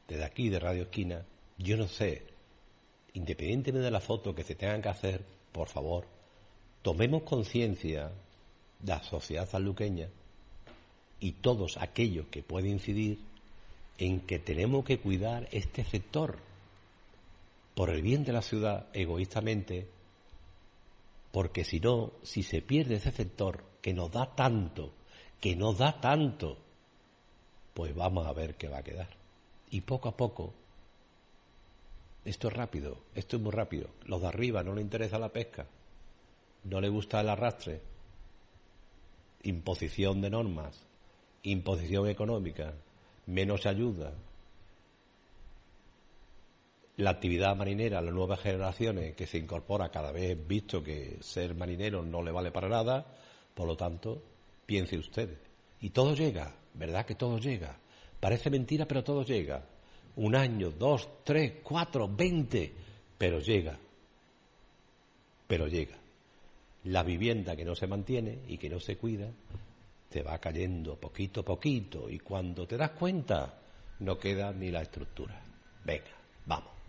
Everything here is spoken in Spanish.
desde aquí, de Radio Esquina, yo no sé, independientemente de la foto que se tengan que hacer, por favor, tomemos conciencia de la sociedad sanluqueña y todos aquellos que pueden incidir en que tenemos que cuidar este sector por el bien de la ciudad egoístamente, porque si no, si se pierde ese sector que nos da tanto, pues vamos a ver qué va a quedar. Y poco a poco, esto es rápido, esto es muy rápido. Los de arriba no les interesa la pesca, no les gusta el arrastre, imposición de normas, imposición económica, menos ayuda. La actividad marinera, las nuevas generaciones que se incorpora cada vez visto que ser marinero no le vale para nada, por lo tanto, piense usted. Y todo llega, ¿verdad que todo llega? Parece mentira, pero todo llega. 1 año, 2, 3, 4, 20, pero llega. Pero llega. La vivienda que no se mantiene y que no se cuida, te va cayendo poquito a poquito y cuando te das cuenta, no queda ni la estructura. Venga, vamos.